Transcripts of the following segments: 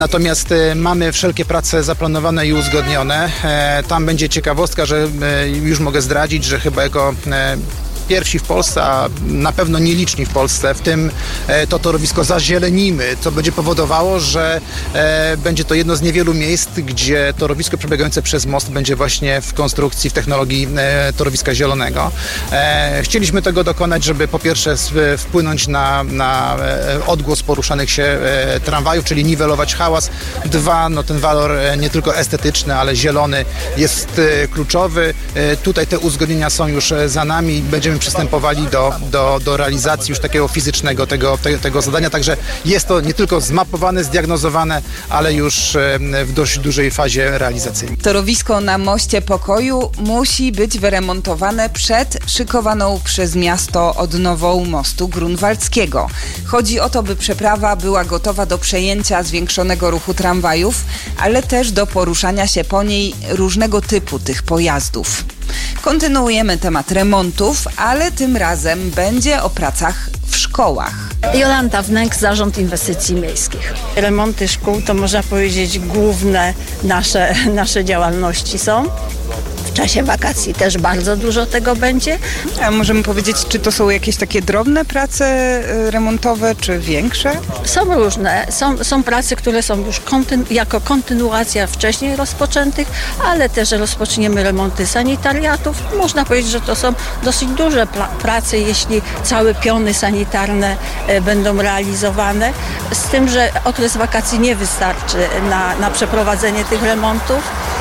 Natomiast mamy wszelkie prace zaplanowane i uzgodnione. Tam będzie ciekawostka, że już mogę zdradzić, że chyba jako pierwsi w Polsce, a na pewno nieliczni w Polsce, w tym to torowisko zazielonimy, co będzie powodowało, że będzie to jedno z niewielu miejsc, gdzie torowisko przebiegające przez most będzie właśnie w konstrukcji, w technologii torowiska zielonego. Chcieliśmy tego dokonać, żeby po pierwsze wpłynąć na odgłos poruszanych się tramwajów, czyli niwelować hałas. Dwa, ten walor nie tylko estetyczny, ale zielony jest kluczowy. Tutaj te uzgodnienia są już za nami i będziemy przystępowali do realizacji już takiego fizycznego tego zadania, także jest to nie tylko zmapowane, zdiagnozowane, ale już w dość dużej fazie realizacyjnej. Torowisko na Moście Pokoju musi być wyremontowane przed szykowaną przez miasto odnową mostu grunwaldzkiego. Chodzi o to, by przeprawa była gotowa do przejęcia zwiększonego ruchu tramwajów, ale też do poruszania się po niej różnego typu tych pojazdów. Kontynuujemy temat remontów, ale tym razem będzie o pracach w szkołach. Jolanta Wnęk, Zarząd Inwestycji Miejskich. Remonty szkół to można powiedzieć główne nasze działalności są. W czasie wakacji też bardzo dużo tego będzie. A możemy powiedzieć, czy to są jakieś takie drobne prace remontowe, czy większe? Są różne. Są prace, które są już jako kontynuacja wcześniej rozpoczętych, ale też rozpoczniemy remonty sanitariatów. Można powiedzieć, że to są dosyć duże prace, jeśli całe piony sanitarne będą realizowane. Z tym, że okres wakacji nie wystarczy na przeprowadzenie tych remontów.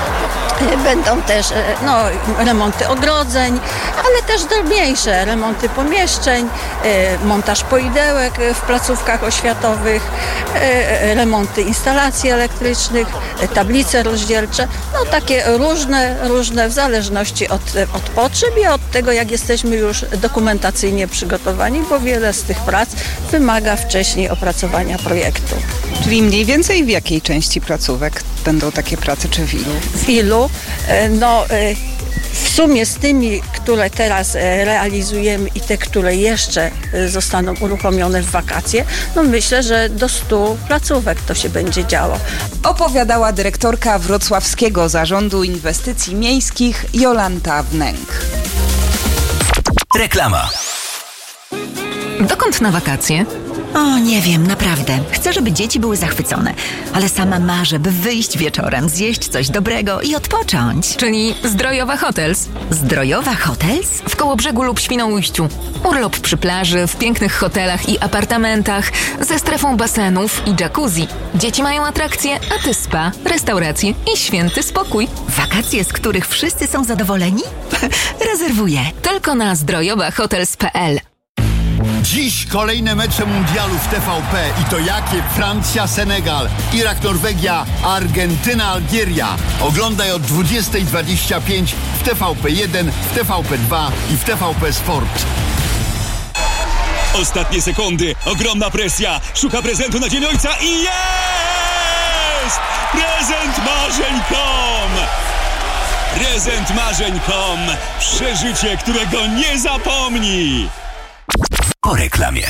Będą też remonty ogrodzeń, ale też drobniejsze, remonty pomieszczeń, montaż poidełek w placówkach oświatowych, remonty instalacji elektrycznych, tablice rozdzielcze, takie różne w zależności od potrzeb i od tego, jak jesteśmy już dokumentacyjnie przygotowani, bo wiele z tych prac wymaga wcześniej opracowania projektu. Czyli mniej więcej w jakiej części placówek będą takie prace, czy w ilu? W ilu? W sumie z tymi, które teraz realizujemy i te, które jeszcze zostaną uruchomione w wakacje, myślę, że do 100 placówek to się będzie działo. Opowiadała dyrektorka Wrocławskiego Zarządu Inwestycji Miejskich Jolanta Wnęk. Reklama. Dokąd na wakacje? O, nie wiem, naprawdę. Chcę, żeby dzieci były zachwycone, ale sama marzę, by wyjść wieczorem, zjeść coś dobrego i odpocząć. Czyli Zdrojowa Hotels. Zdrojowa Hotels? W Kołobrzegu lub Świnoujściu. Urlop przy plaży, w pięknych hotelach i apartamentach, ze strefą basenów i jacuzzi. Dzieci mają atrakcje, a ty spa, restauracje i święty spokój. Wakacje, z których wszyscy są zadowoleni? Rezerwuję. Tylko na zdrojowahotels.pl. Dziś kolejne mecze mundialu w TVP i to jakie? Francja, Senegal, Irak, Norwegia, Argentyna, Algieria. Oglądaj od 20:25 w TVP1, w TVP2 i w TVP Sport. Ostatnie sekundy, ogromna presja, szuka prezentu na Dzień Ojca i jest! Prezent marzeń.com! Prezent marzeń.com. Przeżycie, którego nie zapomni! Po reklamie.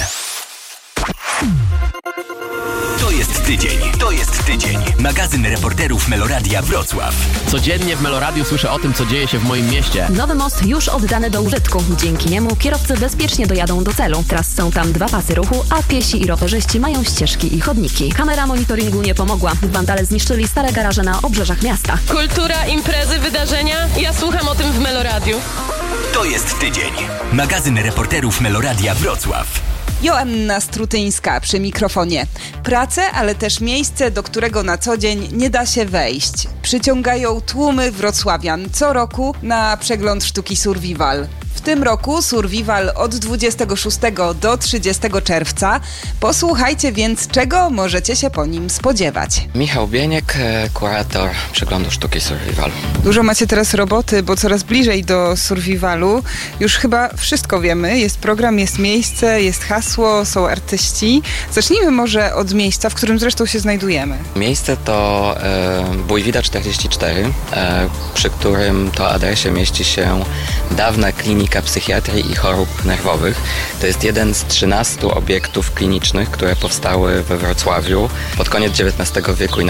To jest tydzień. Magazyn reporterów Meloradia Wrocław. Codziennie w Meloradiu słyszę o tym, co dzieje się w moim mieście. Nowy most już oddany do użytku. Dzięki niemu kierowcy bezpiecznie dojadą do celu. Teraz są tam 2 pasy ruchu, a piesi i rowerzyści mają ścieżki i chodniki. Kamera monitoringu nie pomogła. Wandale zniszczyli stare garaże na obrzeżach miasta. Kultura, imprezy, wydarzenia. Ja słucham o tym w Meloradiu. To jest tydzień. Magazyn reporterów Meloradia Wrocław. Joanna Strutyńska przy mikrofonie. Prace, ale też miejsce, do którego na co dzień nie da się wejść. Przyciągają tłumy wrocławian co roku na przegląd sztuki Survival. W tym roku Survival od 26 do 30 czerwca. Posłuchajcie więc, czego możecie się po nim spodziewać. Michał Bieniek, kurator przeglądu sztuki Survival. Dużo macie teraz roboty, bo coraz bliżej do Survivalu. Już chyba wszystko wiemy. Jest program, jest miejsce, jest hasło, są artyści. Zacznijmy może od miejsca, w którym zresztą się znajdujemy. Miejsce to Bójwida 44, przy którym to adresie mieści się dawna klinika Klinika Psychiatrii i Chorób Nerwowych. To jest jeden z 13 obiektów klinicznych, które powstały we Wrocławiu pod koniec XIX wieku i